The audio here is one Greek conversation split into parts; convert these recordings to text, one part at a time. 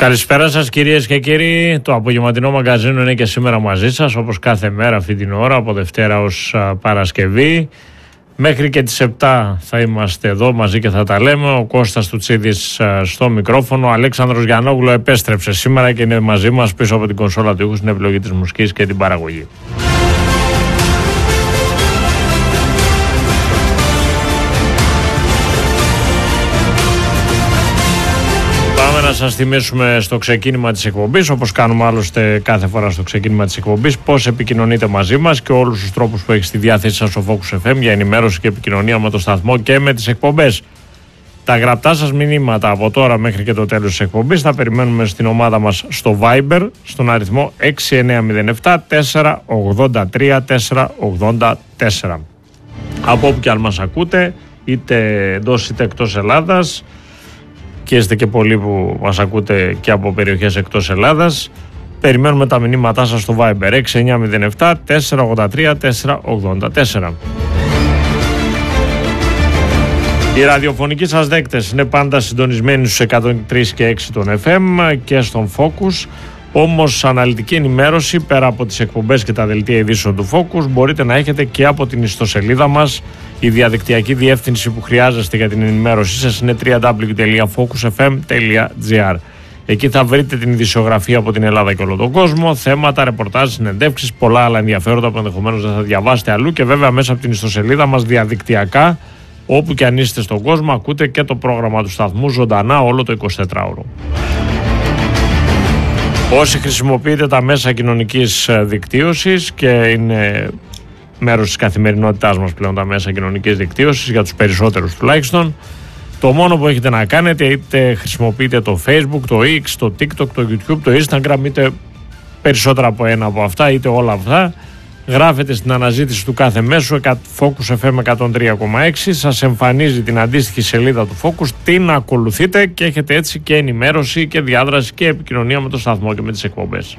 Καλησπέρα σας κυρίες και κύριοι. Το απογευματινό μαγκαζίνο είναι και σήμερα μαζί σας, όπως κάθε μέρα αυτή την ώρα, από Δευτέρα ως Παρασκευή. Μέχρι και τις 7 θα είμαστε εδώ μαζί και θα τα λέμε. Ο Κώστας Τουτσίδης στο μικρόφωνο. Ο Αλέξανδρος Γιαννόγλου επέστρεψε σήμερα και είναι μαζί μας πίσω από την κονσόλα του ήχου στην επιλογή της μουσικής και την παραγωγή. Να σας θυμίσουμε στο ξεκίνημα της εκπομπής, όπως κάνουμε άλλωστε κάθε φορά στο ξεκίνημα της εκπομπής, πώς επικοινωνείτε μαζί μας και όλους τους τρόπους που έχει στη διάθεσή σας ο Focus FM για ενημέρωση και επικοινωνία με το σταθμό και με τις εκπομπές. Τα γραπτά σας μηνύματα από τώρα μέχρι και το τέλος της εκπομπής θα περιμένουμε στην ομάδα μας στο Viber στον αριθμό 6907 483 484. Από όπου και αν μας ακούτε, είτε εντός είτε εκτός Ελλάδας, και είστε και πολλοί που μας ακούτε και από περιοχές εκτός Ελλάδας, περιμένουμε τα μηνύματά σας στο Viber 6907 483 484. Οι ραδιοφωνικοί σας δέκτες είναι πάντα συντονισμένοι στους 103 και 6 των FM και στον Focus. Όμως αναλυτική ενημέρωση πέρα από τις εκπομπές και τα δελτία ειδήσεων του Focus μπορείτε να έχετε και από την ιστοσελίδα μας. Η διαδικτυακή διεύθυνση που χρειάζεστε για την ενημέρωσή σας είναι www.focusfm.gr. Εκεί θα βρείτε την ειδησιογραφία από την Ελλάδα και όλο τον κόσμο, θέματα, ρεπορτάζ, συνεντεύξεις, πολλά άλλα ενδιαφέροντα που ενδεχομένως δεν θα διαβάσετε αλλού και βέβαια μέσα από την ιστοσελίδα μας διαδικτυακά, όπου και αν είστε στον κόσμο, ακούτε και το πρόγραμμα του σταθμού ζωντανά όλο το 24ωρο. Όσοι χρησιμοποιείτε τα μέσα κοινωνικής δικτύωσης και είναι μέρος της καθημερινότητάς μας πλέον τα μέσα κοινωνικής δικτύωσης, για τους περισσότερους τουλάχιστον, το μόνο που έχετε να κάνετε, είτε χρησιμοποιείτε το Facebook, το X, το TikTok, το YouTube, το Instagram, είτε περισσότερα από ένα από αυτά, είτε όλα αυτά, γράφετε στην αναζήτηση του κάθε μέσου Focus FM 103,6, σας εμφανίζει την αντίστοιχη σελίδα του Focus, την ακολουθείτε και έχετε έτσι και ενημέρωση και διάδραση και επικοινωνία με το σταθμό και με τις εκπομπές.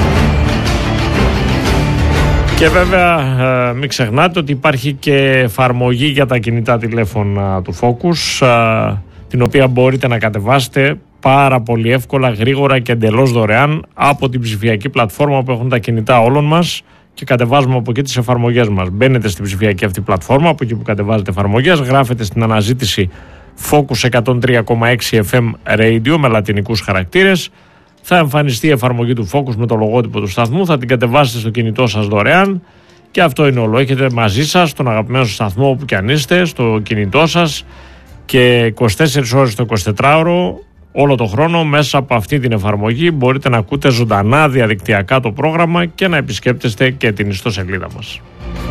Και βέβαια μην ξεχνάτε ότι υπάρχει και εφαρμογή για τα κινητά τηλέφωνα του Focus, την οποία μπορείτε να κατεβάσετε πάρα πολύ εύκολα, γρήγορα και εντελώς δωρεάν από την ψηφιακή πλατφόρμα που έχουν τα κινητά όλων μας και κατεβάζουμε από εκεί τις εφαρμογές μας. Μπαίνετε στην ψηφιακή αυτή πλατφόρμα, από εκεί που κατεβάζετε εφαρμογές, γράφετε στην αναζήτηση Focus 103,6 FM Radio με λατινικούς χαρακτήρες. Θα εμφανιστεί η εφαρμογή του Focus με το λογότυπο του σταθμού, θα την κατεβάσετε στο κινητό σας δωρεάν και αυτό είναι όλο. Έχετε μαζί σας τον αγαπημένο σταθμό όπου και αν είστε, στο κινητό σας και 24 ώρες το 24ωρο, όλο το χρόνο μέσα από αυτή την εφαρμογή μπορείτε να ακούτε ζωντανά διαδικτυακά το πρόγραμμα και να επισκέπτεστε και την ιστοσελίδα μας.